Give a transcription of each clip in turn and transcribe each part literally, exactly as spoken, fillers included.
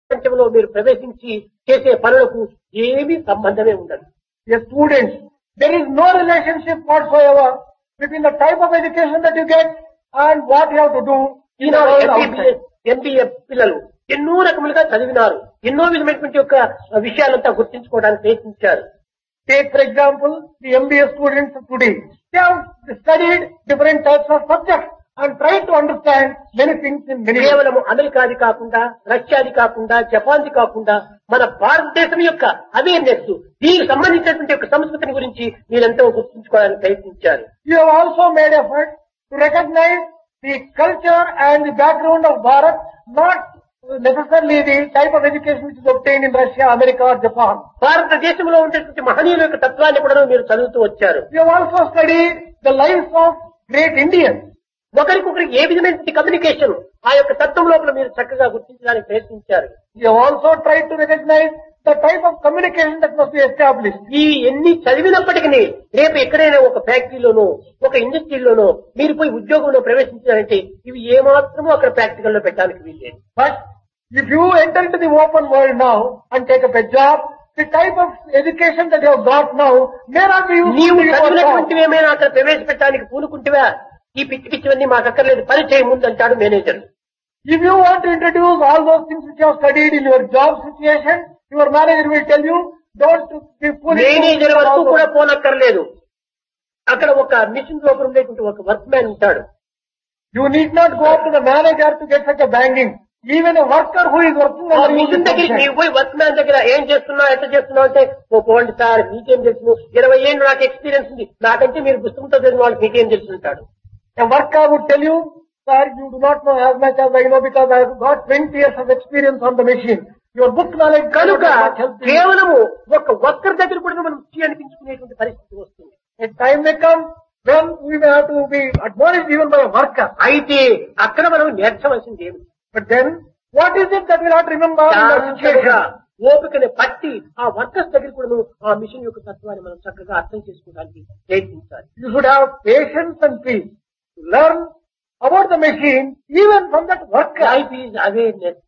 ప్రపంచంలో మీరు ప్రవేశించి చేసే పనులకు ఏమీ సంబంధమే ఉండదు. Yes, students, there is no relationship whatsoever between the type of education that you get and what you have to do in the Eenadu world MBBS outside. MBA పిల్లలు ఎన్నో రకములుగా చదివినారు, ఎన్నో విధమైనటువంటి యొక్క విషయాలంతా గుర్తించుకోవడానికి ప్రయత్నించారు. Take for example the M B A students of today. They have studied different types of subjects and tried to understand many things in many ways. కేవలం అమెరికాది కాకుండా, రష్యాది కాకుండా, జపాన్ది కాకుండా మన భారతదేశం యొక్క అవేర్నెస్, దీనికి సంబంధించినటువంటి యొక్క సంస్కృతిని గురించి మీరెంతో గుర్తించుకోవడానికి ప్రయత్నించారు. You have also made effort to recognize the culture and the background of Bharat, not necessarily the type of education which is obtained in Russia, America or Japan. భారతదేశంలో ఉండేటువంటి మహనీయుల యొక్క తత్వాన్ని కూడా మీరు చదువుతూ వచ్చారు. You have also studied the lives of great Indians. ఒకరికొకరికి ఏ విధమైనటువంటి కమ్యూనికేషన్ ఆ యొక్క తత్వం లోపల మీరు చక్కగా గుర్తించడానికి ప్రయత్నించారు. You have also tried to recognize the type of communication that must be established. ఈ ఎన్ని చదివినప్పటికీ రేపు ఎక్కడైనా ఒక ఫ్యాక్టరీలోనో ఒక ఇండస్ట్రీలోనో మీరు పోయి ఉద్యోగంలో ప్రవేశించారంటే ఇవి ఏమాత్రమూ అక్కడ ప్రాక్టికల్ లో పెట్టడానికి వీల్లేదు. But if you enter into the open world now and take up a job, the type of education that you have got now may not be useful నీవు to your job. చదివినటువంటి ఏమైనా అక్కడ ప్రవేశపెట్టడానికి పూనుకుంటేవా ఈ పిచ్చి పిచ్చివన్నీ మాకు అక్కర్లేదు, పని చేయ ముందు అంటాడు manager. If you want to introduce all those things which you have studied in your job situation, your manager will tell you, don't be foolish. Manager వరకు కూడా పోనక్కర్లేదు. అక్కడ ఒక మిషన్ లోపల ఉండేటువంటి ఒక వర్క్ మ్యాన్ ఉంటాడు. You need not go up to the manager to get such a banging. Even a worker who is working ఆ on the machine దగ్గరికి function. నీవు పోయి వర్క్ మ్యాన్ దగ్గర ఏం చేస్తున్నావు, ఎట్లా చేస్తున్నావు అంటే, ఓ పోండి సార్ మీకేం తెలుసు, ఇరవై ఏళ్ళు నాకు ఎక్స్పీరియన్స్ ఉంది, నాకంటే మీరు పుస్తకంతో చదివిన వాళ్ళకి మీకేం తెలుసు అంటాడు. A worker would tell you, sir, you do not know as much as I know because I have got twenty years of experience on the machine. Your book knowledge కనుక cannot much help you. కేవలము ఒక worker దగ్గర కూడా మనం వచ్చి అనిపించుకునేటువంటి పరిస్థితి వస్తుంది. A time may come when we may have to be admonished even by a worker. అయితే అక్కడ మనం నేర్చవలసింది ఏమి? But then, what is it that we have to remember in that శాంతంగా situation? ఓపికని పట్టి ఆ వర్కర్స్ దగ్గర కూడా ఆ మిషన్ యొక్క తత్వాన్ని మనం చక్కగా అర్థం చేసుకోవడానికి ప్రయత్నించాలి. You should have patience and peace to learn about the machine even from that worker. Life is awareness.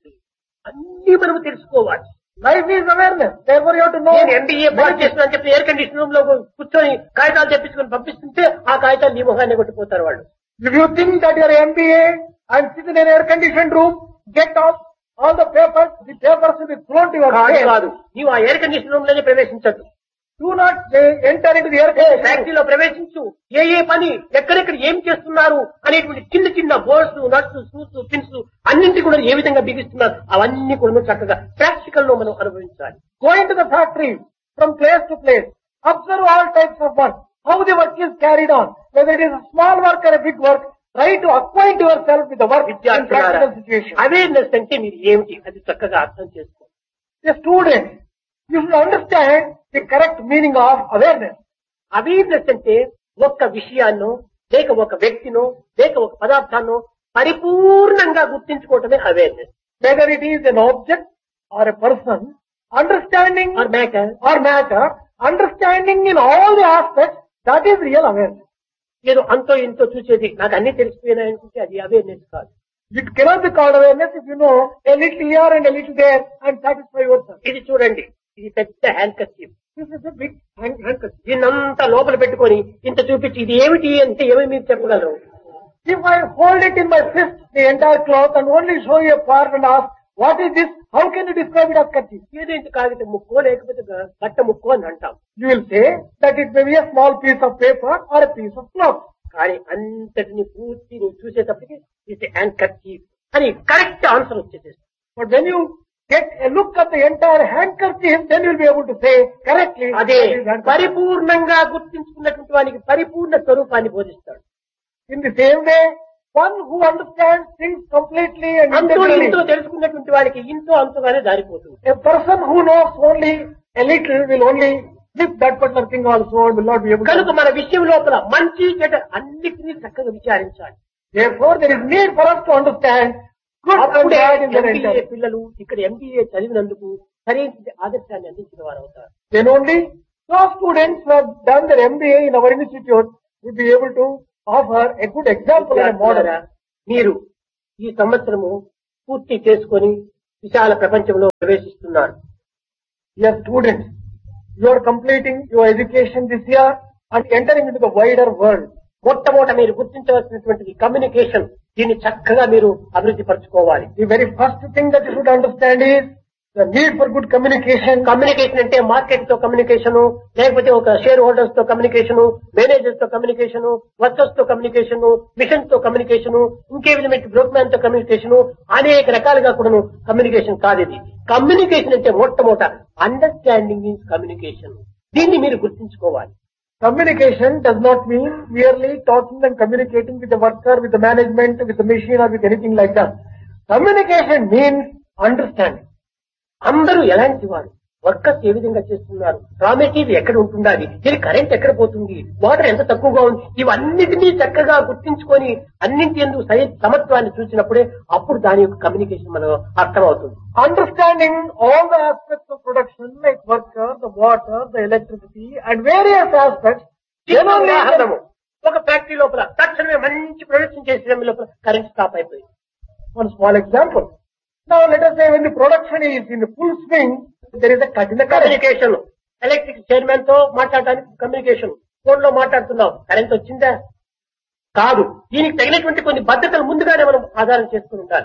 అన్ని మనం తెలుసుకోవాలి. Life is awareness. Therefore you have to know. నేను ఎంబీఏ పాస్ చేస్తున్నా అని చెప్పి ఎయిర్ కండిషన్ రూమ్ లో కూర్చొని కాగితాలు తెప్పించుకొని పంపిస్తుంటే ఆ కాగితాలు నీ మొహాన్ని కొట్టిపోతారు వాళ్ళు. If you think that you are M B A and sit in an air conditioned room, get off all the papers, the papers will be thrown to your కాదు face. కాదు, నీవు ఆ ఎయిర్ కండిషన్ రూమ్ లోనే ప్రవేశించద్దు. Do not uh, enter into the air conditioned room. ఫ్యాక్టరీలో ప్రవేశించు, ఏ ఏ పని ఎక్కడెక్కడ ఏం చేస్తున్నారు అనేటువంటి చిన్న చిన్న బోర్డ్స్, నట్స్, స్క్రూస్, పిన్స్ అన్నింటి కూడా ఏ విధంగా బిగిస్తున్నారు అవన్నీ కూడా చక్కగా ప్రాక్టికల్ లో మనం అనుభవించాలి. Go into the factory from place to place. Observe all types of work. How the work is carried on. Whether it is a small work or a big work, try to acquaint yourself with the work in practical situation. Awareness అంటే మీరు ఏమిటి అది చక్కగా అర్థం చేసుకోండి. A student, you should understand the correct meaning of awareness. Awareness అంటే ఒక్క విషయాన్నో లేక ఒక వ్యక్తినో లేక ఒక పదార్థాన్నో పరిపూర్ణంగా గుర్తించుకోవటమే awareness. Whether it is an object or a person, understanding Or matter. or matter, understanding in all the aspects, that is real awareness. ఏదో అంతో ఇంతో చూసేది నాకు అన్ని తెలిసిపోయినాయనుకుంటే అది అవేర్నెస్ కాదు. It cannot be called awareness if you know a little here and a little there and satisfy yourself. ఇది చూడండి, ఇది పెద్ద hand kerchief. This is a big hand handkerchief. దీన్నంతా లోపల పెట్టుకొని ఇంత చూపించి ఇది ఏమిటి అంటే ఏమి మీరు చెప్పగలరు? If I hold it in my fist, the entire cloth, and only show you a part and ask, what is this? How can you describe it as kerchief? ఏదో ఇంత కాగితం ముక్కో లేకపోతే బట్ట ముక్కో అని అంటాం. You will say that it may be a small piece of paper or a piece of cloth. కానీ అంతటిని పూర్తి నువ్వు చూసేటప్పటికి ఇది హ్యాండ్ కర్చీఫ్ అని correct answer వచ్చేసేస్తుంది. But when you get a look at the entire handkerchief, then you will be able to say correctly. అదే that is handkerchief. పరిపూర్ణంగా గుర్తించుకున్నటువంటి వానికి పరిపూర్ణ స్వరూపాన్ని బోధిస్తాడు. In the same way, one who understands things completely and అంతో integrally, ఇంతో తెలుసుకున్నటువంటి వాడికి ఇంతో అంతగానే దారిపోతుంది. a person who knows only a little will only lift that particular thing also and will not be able కనుక to. మన విషయం లోపల మంచి చెడ్డ అన్నిటినీ చక్కగా విచారించాలి. Therefore, there is need for us to understand good and అప్పుడే bad in their MBA entire. పిల్లలు ఇక్కడ ఎంబీఏ చదివినందుకు సరైన ఆదర్శాన్ని అందించిన వారు అవుతారు. Then only those students who have done their M B A in our institute would be able to offer a good example and a model. మీరు ఈ సంవత్సరము పూర్తి చేసుకొని విశాల ప్రపంచంలో ప్రవేశిస్తున్నారు. Dear students, you are completing your education this year and entering into the wider world. మొట్టమొదట మీరు గుర్తించవలసినటువంటిది communication. దీన్ని చక్కగా మీరు అభివృద్ధి పరచుకోవాలి. The very first thing that you should understand is the need for good communication. Communication అంటే market తో communication, లేకపోతే ఒక షేర్ హోల్డర్స్ తో కమ్యూనికేషన్, మేనేజర్స్ తో కమ్యూనికేషన్, వర్కర్స్ తో కమ్యూనికేషన్, మిషన్స్ తో కమ్యూనికేషన్, ఇంకే విధమైన బ్రోక్ మ్యాన్ తో కమ్యూనికేషన్, అనేక రకాలుగా కూడాను కమ్యూనికేషన్ కాదు ఇది. కమ్యూనికేషన్ అంటే మొట్టమొదట అండర్స్టాండింగ్ ఈజ్ కమ్యూనికేషన్. దీన్ని మీరు గుర్తించుకోవాలి. Communication does not mean merely talking and communicating with the worker, with the management, with the machine or with anything like that. Communication means understanding. అందరూ ఎలాంటి వారు, వర్కర్స్ ఏ విధంగా చేస్తున్నారు, రా మెటీరియల్ ఎక్కడ ఉంటుండాలి, దీని కరెంట్ ఎక్కడ పోతుంది, వాటర్ ఎంత తక్కువగా ఉంది, ఇవన్నిటినీ చక్కగా గుర్తించుకొని అన్నింటి యందు సరి సమత్వాన్ని చూసినప్పుడే అప్పుడు దాని యొక్క కమ్యూనికేషన్ మనకు అర్థమవుతుంది. Understanding all the aspects of production like worker, the water, the electricity and various aspects. ఉదాహరణము, ఒక ఫ్యాక్టరీ లోపల తక్షణమే మంచి ప్రొడక్షన్ చేసే లోపల కరెంట్ స్టాప్ అయిపోయింది. One small example. Now let us say when the production is in full swing, there is a cut in the current. Communication, electric chairman తో మాట్లాడడానికి communication, phone లో మాట్లాడుతున్నాం, కరెంట్ వచ్చిందా కాదు. దీనికి తగినటువంటి కొన్ని భద్రతలు ముందుగానే మనం ఆధారం చేసుకుని ఉండాలి.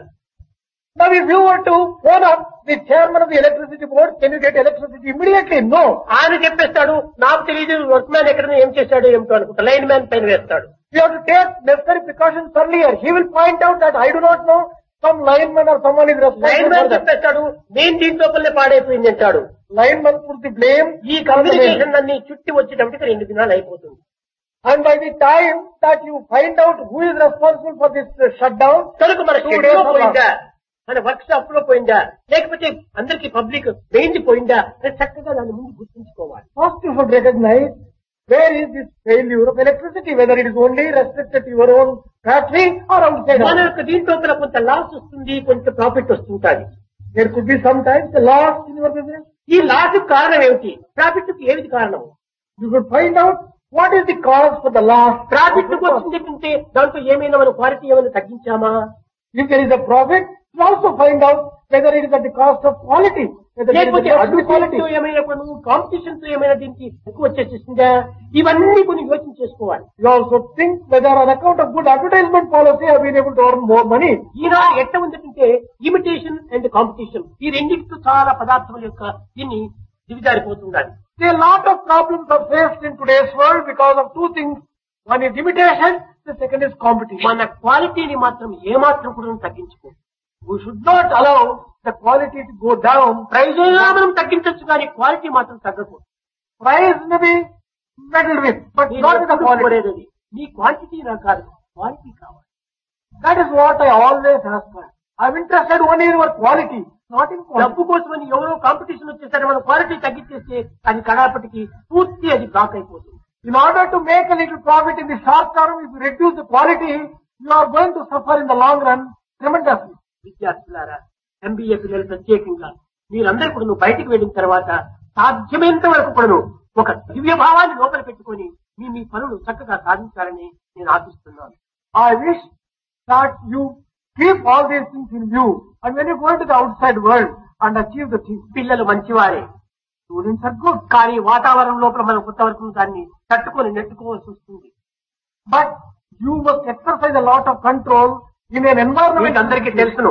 Now if you were to phone up the chairman of the electricity board, can you get electricity immediately? No. ఆయన చెప్పేస్తాడు, నాకు తెలియదు వర్క్ మ్యాన్ ఎక్కడ ఏం చేశాడు ఏమిటో అనుకుంటా, లైన్ మ్యాన్ పైన వేస్తాడు. You have to take necessary precautions earlier. He will point out that I do not know, some lineman or someone is line responsible man for that. చెప్పేస్తాడు, నేను దీని లోపలనే పాడైపోయింది అంటాడు. Lineman puts the blame. ఈ communication అన్ని చుట్టి వచ్చేటప్పటికి రెండు దినాలు అయిపోతుంది. And by the time that you find out who is responsible for this uh, shutdown, కనుక మన two షెడ్ days లో are పోయిందా, lost. మన వర్క్ షాప్ లో పోయిందా, లేకపోతే అందరికి పబ్లిక్ మెయిన్ పోయిందా అని చక్కగా దాన్ని ముందు గుర్తుంచుకోవాలి. First you should recognize where is this failure of electricity, whether it is only restricted to your own factory or outside. మన యొక్క దీంట్లో కూడా కొంత లాస్ వస్తుంది, కొంత profit వస్తుంటాది. There could be sometimes a loss in your business. ఈ loss కారణం ఏమిటి, ప్రాఫిట్ కి ఏమిటి కారణం? You should find out what is the cause for the loss. Profit వచ్చిందంటే దాంట్లో ఏమైనా మన క్వాలిటీ ఏమైనా తగ్గించామా? If there is a profit, you also find out whether it is at the cost of quality, whether it is లేకపోతే at the quality. Advertisement ఏమైనా competition తో ఏమైనా దీనికి ఎక్కువ వచ్చేసిందా? ఇవన్నీ కొన్ని యోచన చేసుకోవాలి. You also think whether on account of good advertisement policy have been able to earn more money. ఈనాడు ఎట్ట ఉందంటే ఇమిటేషన్ అండ్ కాంపిటీషన్, ఈ రెండింటితో చాలా పదార్థాల యొక్క దీన్ని దిగజారిపోతుండాలి. See, a lot of problems are faced in today's world because of two things. One is imitation, the second is competition. మన క్వాలిటీని మాత్రం ఏమాత్రం కూడా తగ్గించుకో. We should not allow the quality to go down. Praise మనం తగ్గించవచ్చు కానీ quality మాత్రం తగ్గకూడదు. Price may be meddled with, but నేను not the ఎప్పుడు quality. కోరేది నీ క్వాంటిటీ నాకు కాదు, క్వాలిటీ కావాలి. That is what I always ask for. I'm interested only in your quality, not in quantity. డబ్బు కోసమని ఎవరో కాంపిటీషన్ వచ్చేసరి మన క్వాలిటీ తగ్గించేస్తే అది కడాపటికి పూర్తి అది బ్లాక్ అయిపోతుంది. In order to make a little profit in the short term, if you reduce the quality, you are going to suffer in the long run tremendously. విద్యార్థులారా, ఎంబీఏ పిల్లలు ప్రత్యేకంగా మీరందరూ కూడా నువ్వు బయటికి వెళ్ళిన తర్వాత సాధ్యమైనంత వరకు కూడా ఒక దివ్య భావాన్ని లోపల పెట్టుకొని మీ మీ పనులు చక్కగా సాధించాలని నేను ఆశిస్తున్నాను. I wish that you keep all these things in view, and when you go into the outside world and achieve the things. పిల్లలు మంచివారే, Students are good, కానీ వాతావరణం లోపల మనం కొంతవరకు దాన్ని తట్టుకొని నెట్టుకోవాల్సి వస్తుంది. but you must exercise a lot of control in an environment. మీకు అందరికీ తెలుసును,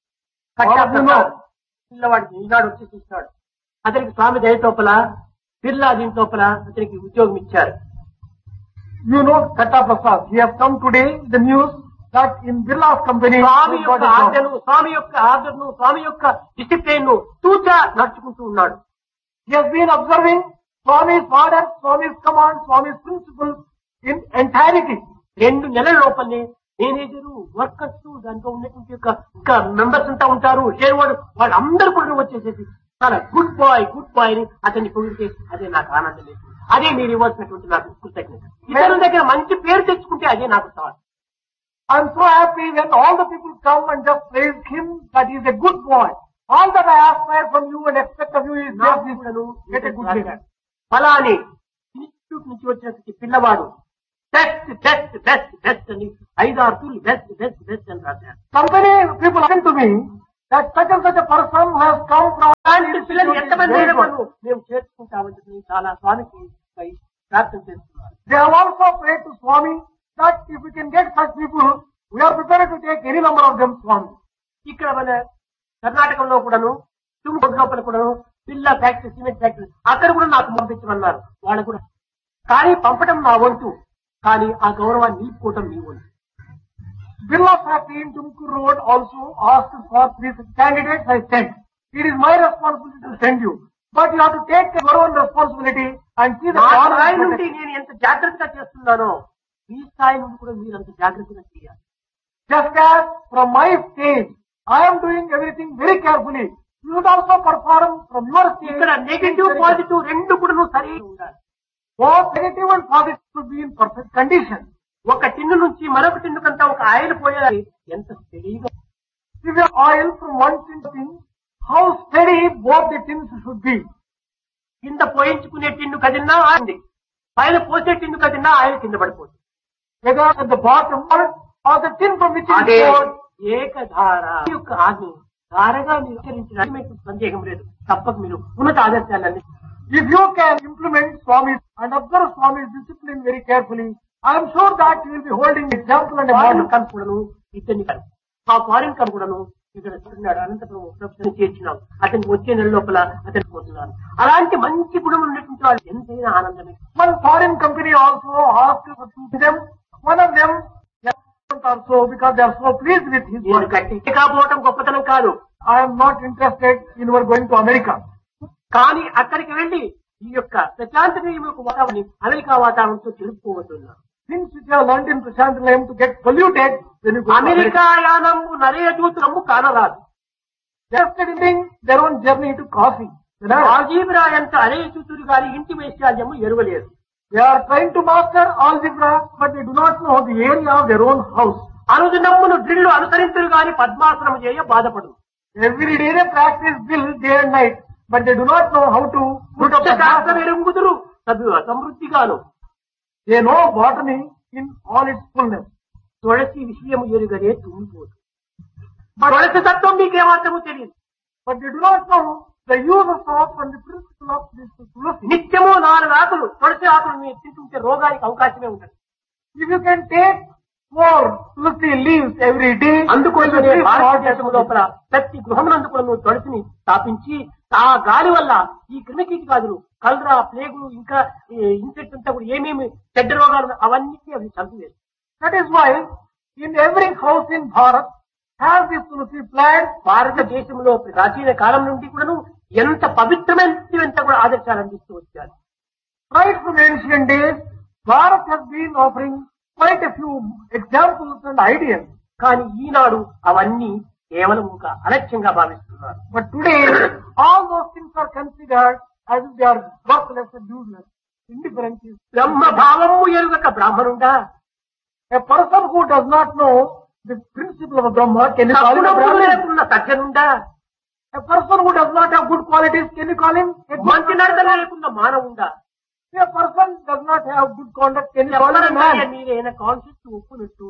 పిల్లవాడికి ఈనాడు వచ్చి చూస్తాడు, అతనికి స్వామి దయ లోపల బిర్లా దీని లోపల అతనికి ఉద్యోగం ఇచ్చారు. You know Katta Prasad, he has come today the news that in Birla's company, Swamy he యొక్క got a job. ఆజ్ఞను, స్వామి యొక్క ఆర్డర్ను, స్వామి యొక్క డిసిప్లిన్ ను తూచా నడుచుకుంటూ ఉన్నాడు. He has been observing Swami's orders, Swami's commands, Swami's principles in entirety. రెండు నెలల లోపలనే మేనేజరు, వర్కర్స్, దాంట్లో ఉన్నటువంటి యొక్క ఇంకా మెంబర్స్ అంతా ఉంటారు, షేర్ వాడు, వాళ్ళందరూ కూడా వచ్చేసేసి చాలా గుడ్ బాయ్ గుడ్ బాయ్ అని అతన్ని పొగిడితే అదే నాకు ఆనందం లేదు. అదే మీరు ఇవ్వాల్సినటువంటి నాకు కృతజ్ఞత. ఇతరుల దగ్గర మంచి పేరు తెచ్చుకుంటే అదే నాకు సవాల్. I am so happy when all the people come and just praise him that he is a good boy. All that I aspire from you and expect of you is just this, get a good name. ఫలాని institute నుంచి వచ్చినటువంటి పిల్లవాడు best best best best అని ఐదారు తూర్లు best best best అని రాశారు. Company people listen to me that such and such a person who has come from అలాంటి పిల్లలు ఎంతమంది అయినప్పుడు మేము చేర్చుకుంటామని చెప్పి చాలా స్వామికి పై ప్రార్థన చేస్తున్నారు. They have also prayed to Swami that if we can get such people, we are prepared to take any number of them, Swami. ఇక్కడ మన కర్ణాటకలో కూడాను తుమ్ముడు లోపల కూడాను పిల్ల ఫ్యాక్టరీ సిమెంట్ ఫ్యాక్టరీ అక్కడ కూడా నాకు పంపించమన్నారు వాళ్ళు కూడా. కానీ పంపడం నా వంతు, కానీ ఆ గౌరవాన్ని నిలుపుకోవటం నీ వంతు. Birla factory in Tumkur Road also asked for these candidates I sent. It is my responsibility to send you. But you have to take your own responsibility and see the నా స్థాయి నుండి నేను ఎంత జాగ్రత్తగా చేస్తున్నానో ఈ స్థాయి నుండి కూడా మీరు అంత జాగ్రత్తగా చేయాలి. Just as from my stage, I am doing everything very carefully. You should also perform from your stage. ఇక్కడ నెగటివ్ పాజిటివ్ రెండు కూడా నువ్వు సరిగా ఉండాలి. Both negative and positive should be in perfect condition. ఒక టిన్ను నుంచి మరొక టిన్నుకంతా ఒక ఆయిల్ పోయాలి ఎంత స్టడీగా. If you oil from one tin to tin, how steady both the tins should be. కింద పోయించుకునే టిన్ను కదిన్నా ఆయింది, పైన పోసే టిన్ను కదిన్నా ఆయిల్ కింద పడిపోతుంది. Whether at the bottom or the tin from which it అదే is poured. ఏకధార యొక్క ఆజ్ఞ ధారగా మీరు ఆచరించడానికి సందేహం లేదు. తప్పక మీరు ఉన్నత ఆదర్శాలన్నీ If you can implement Swami's and observe Swami's discipline very carefully, I am sure that you will be holding example and a foreign model. కన్ కూడాను ఇతన్ని కాదు, ఆ ఫారిన్ కన్ కూడాను ఇక్కడ ఉన్నాడు అనంతపురం ప్రొఫెసర్ చేర్చినాం. అతనికి వచ్చే నెల లోపల అతనికి పోతున్నాను. అలాంటి మంచి గుణం ఉన్నటువంటి వాళ్ళు ఎంతైనా ఆనందమే. One foreign company also asked for two of them. One of them also because they are so pleased with his నేను work. గట్టి కాకపోవటం గొప్పతనం కాదు, I am not interested in our going to America. కానీ అక్కడికి వెళ్లి ఈ యొక్క ప్రశాంతమైన వాతావరణం అమెరికా వాతావరణంతో తెలుపుకోవద్దున్నారు. Things which you have learned in Prashantalayam to get polluted when you go to America. America annum నరేయజూతము కానరాదు. Just ending their own journey to coffee. ఆజీవరాయంత అరేయచూతుడు గారి ఇంటి వైశాల్యము ఎరువలేదు. They are trying to master algebra, but they do not know the area of their own house. అనుదినమును drill అనుసరించరు గాని పద్మాసనము చేయ బాధపడు. Every day they practice drill day and night, but they do not know how to put up the శాస్త్రం ఎరుగుదురు సమృద్ధిగాను. They know botany in all its fullness. తులసి విషయము ఎరుగనే తుంగిపోదు. తులసి తత్వం మీకేమాత్రము తెలియదు. But they do not know the use of soap and the principle of this tulasi. నిత్యము నాలుగు ఆకులు తులసి ఆకులు మీరు తింటుంటే రోగానికి అవకాశమే ఉంటుంది. If you can take four tulasi leaves every day, అందుకోసమే భారతదేశం లోపల ప్రతి గృహమునందు కూడా నువ్వు తులసిని స్థాపించి ఆ గాలి వల్ల ఈ క్రిమికీటకాదులు కలరా ప్లేగులు ఇంకా ఇన్ఫెక్ట్ అంతా కూడా ఏమేమి చెడ్డ రోగాలు అవన్నీ అవి చంపివేస్తాయి. that is why in every house in Bharat has this tulasi plant. భారతదేశంలో ప్రాచీన కాలం నుండి కూడాను ఎంత పవిత్రమైన కూడా ఆదర్శాలు అందిస్తూ వచ్చారు. Right from ancient days, Bharat has been offering quite a few examples and ideas. కానీ ఈనాడు అవన్నీ కేవలం ఒక అలక్ష్యంగా భావిస్తున్నారు. But today, all those things are considered as if they are worthless and useless. Indifference is బ్రహ్మ భావము ఎరుగక బ్రాహ్మణుండా. a person who does not know the principle of a Brahma, can you call him a సద్గుణములు Brahmin? లేకున్న సజ్జనుండా. A person who does not have good qualities, can you call him a good మంచి నడతలు లేకున్న మానవుండా. If a person does not have good conduct, can you call him a man? మీరైనా conscious ఒప్పునట్టు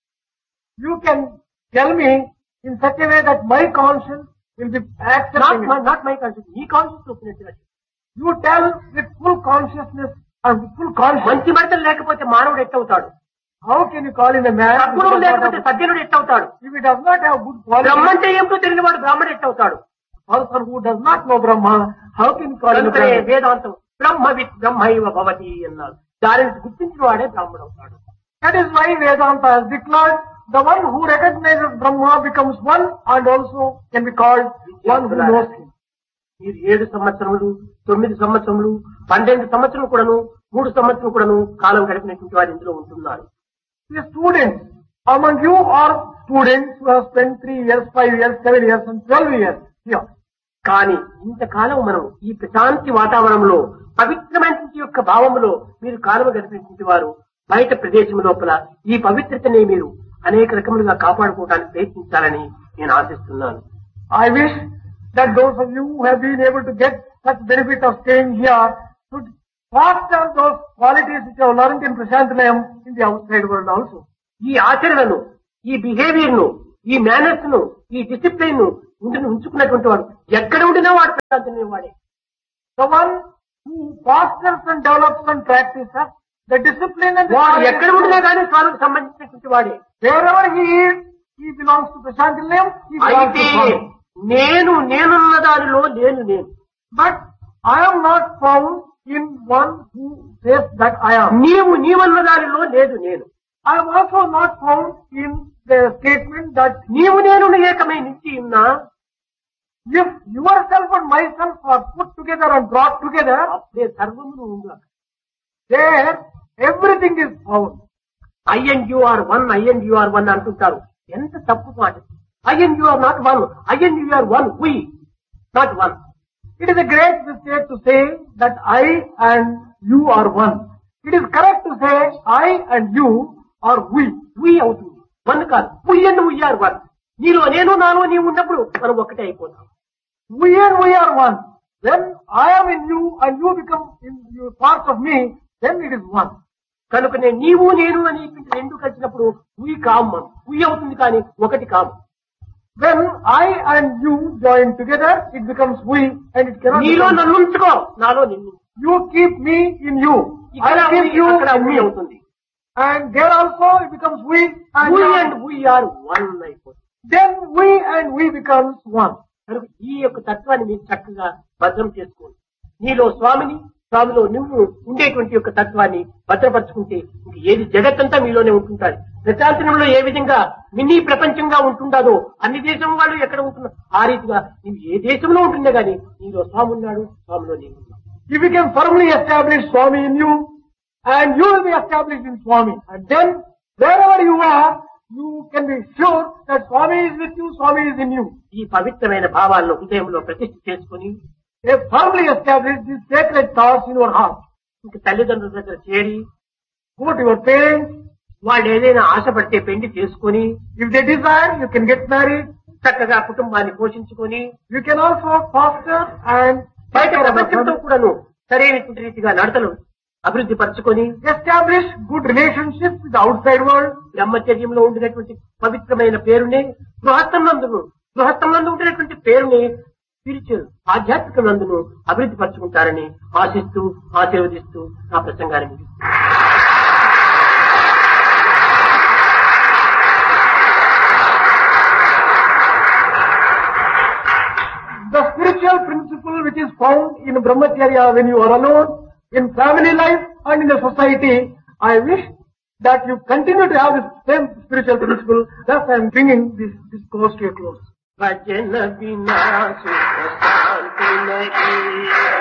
You can tell me in such a way that my conscience will be accepting it. Not my conscious, నీ conscious ఒప్పునట్టు. You tell with full consciousness and with full conscience. మంచి మడతలు లేకపోతే మానవుడు ఎట్టవుతాడు? How can you call him a man? సద్గుణం లేకపోతే సజ్జనుడు ఎట్టవుతాడు? If he does not have good qualities, బ్రహ్మంటే ఏమిటో తెలియని వాడు బ్రాహ్మణుడు ఎట్టవుతాడు? a person who does not know Brahma, how can you call him a కనుకనే Brahmin? వేదాంతం బ్రహ్మవిత్ బ్రహ్మైవ భవతి అన్నారు. దానిని గుర్తించిన వాడే బ్రాహ్మణుడు అవుతాడు. That is why Vedanta has declared the one who recognizes Brahma becomes one and also can be called one who knows him. మీరు ఏడు సంవత్సరములు, తొమ్మిది సంవత్సరములు, పన్నెండు సంవత్సరం కూడాను, మూడు సంవత్సరం కూడాను కాలం గడిపినటువంటి వారు ఇందులో ఉంటున్నారు. The students among you are students who have spent three years, five years, seven years and twelve years here. కానీ ఇంతకాలం మనం ఈ ప్రశాంతి వాతావరణంలో పవిత్రమైన యొక్క భావంలో మీరు కాలం గడిపినటువంటి వారు బయట ప్రదేశం లోపల ఈ పవిత్రతని మీరు అనేక రకములుగా కాపాడుకోవడానికి ప్రయత్నించాలని నేను ఆశిస్తున్నాను. I wish that those of you who have been able to get such benefit of staying here should foster those qualities which you have learned in Prashantalayam in the outside world also. ఈ ఆచరణను, ఈ behaviour ను, ఈ manners ను, ఈ discipline ను, ఉండి ఉంచుకున్నటువంటి వాడు ఎక్కడ ఉండినా వాడు ప్రశాంతి వాడే. The one who fosters and develops and practices the discipline and వాడు ఎక్కడ ఉండినా కానీ స్వామికి సంబంధించినటువంటి వాడే. wherever he is, he belongs to Prashant Nilayam, he belongs అయితే to Swami. నేను నేనున్న దానిలో నేను నేను. But I am not found in one who says that I am. నీవు నీవన్న దానిలో లేదు నేను. I am also not found in the statement that నీవు నేను ఏకమై నిలిచి ఉన్నా if yourself and myself are put together and brought together, అప్పుడే సర్వమును ఉందా. there everything is found. I and you are one, I and you are one అంటుంటారు. ఎంత తప్పు మాట. I and you are not one, I and you are one, we not one. It is a great mistake to say that I and you are one. It is correct to say I and you are we. వి అవుతుంది, one కాదు. వి and we are one. నీలో నేను నాలో నీవు ఉన్నప్పుడు మనం ఒక్కటే అయిపోతాం. We and we are one. When I am in you and you become in you parts of me, then it is one. కనుకనే నీవు నేను అని రెండు కలిసినప్పుడు వి కాము, వి అవుతుంది కానీ ఒకటి కాము. When I and you join together, it becomes we and it cannot నీలో become. నన్ను ఉంచుకో, నాలో నిన్ను. You keep me in you. I ఇక్కడ keep you అక్కడ in వి me. అవుతుంది. And there also it becomes we and we you. And we are one అయిపోతుంది. Then we and we becomes one. కనుక ఈ యొక్క తత్వాన్ని మీరు చక్కగా భద్రం చేసుకోండి. నీలో స్వామిని, స్వామిలో నువ్వు ఉండేటువంటి యొక్క తత్వాన్ని భద్రపరచుకుంటే ఇంక ఏది జగత్తంతా మీలోనే ఉంటుంటారు. ప్రశాంతనంలో ఏ విధంగా మినీ ప్రపంచంగా ఉంటుండదో అన్ని దేశం వాళ్ళు ఎక్కడ ఉంటున్నారు ఆ రీతిగా నువ్వు ఏ దేశంలో ఉంటుండే గానీ నీలో స్వామి ఉన్నాడు, స్వామిలో నీవు ఉన్నావు. If you can firmly establish Swami in you, and you will be established in Swami, and then wherever you are, you can be sure that Swami is with you, Swami is in you. ఈ పవిత్రమైన భావాలను హృదయంలో ప్రతిష్ఠ చేసుకుని They firmly establish these sacred thoughts in your heart. ఇంక తల్లిదండ్రుల దగ్గర చేరి Go to your parents. వాళ్ళు ఏదైనా ఆశపడితే పెళ్లి చేసుకుని If they desire, you can get married. చక్కగా కుటుంబాన్ని పోషించుకొని You can also foster and బయట take care of the ప్రపంచంతో family. కూడాను సరైనటువంటి రీతిగా నడతలు అభివృద్ధి పరచుకొని Establish good relationships with the outside world. బ్రహ్మచర్యంలో ఉండినటువంటి పవిత్రమైన పేరునే గృహస్థంనందును గృహస్థంనందు ఉండినటువంటి పేరుని స్పిరిచువల్ ఆధ్యాత్మిక నందును అభివృద్ధి పరచుకుంటారని ఆశిస్తూ ఆశీర్వదిస్తూ నా ప్రసంగాన్ని ముగిస్తున్నాను. The spiritual principle which is found in Brahmacharya when you are alone, in family life and in the society, I wish that you continue to have this same spiritual principle. Thus I am bringing this discourse to a close. भजन बिना सुख शांति नहीं.